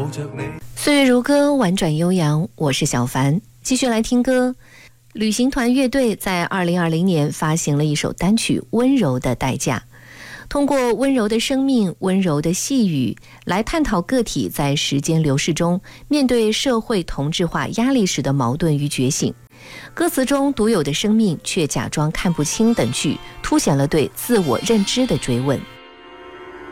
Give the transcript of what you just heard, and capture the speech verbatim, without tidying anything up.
岁月如歌，婉转悠扬，我是小凡。继续来听歌。旅行团乐队在二零二零年发行了一首单曲《温柔的代价》，通过温柔的生命、温柔的细语来探讨个体在时间流逝中面对社会同质化压力时的矛盾与觉醒。歌词中独有的生命却假装看不清等句，凸显了对自我认知的追问。